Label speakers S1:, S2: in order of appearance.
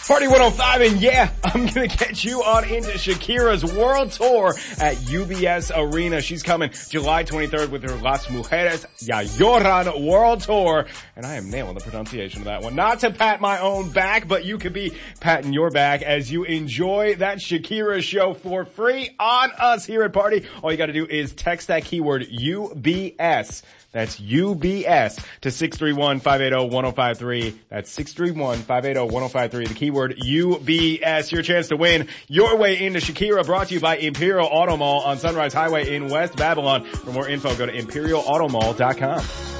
S1: Party 105, and yeah, I'm gonna get you on into Shakira's world tour at UBS Arena. She's coming July 23rd with her Las Mujeres Ya Lloran world tour, and I am nailing the pronunciation of that one. Not to pat my own back, but you could be patting your back as you enjoy that Shakira show for free on us here at Party. All you gotta do is text that keyword UBS. That's UBS to 631-580-1053. That's 631-580-1053. The keyword UBS. Your chance to win your way into Shakira, brought to you by Imperial Auto Mall on Sunrise Highway in West Babylon. For more info, go to imperialautomall.com.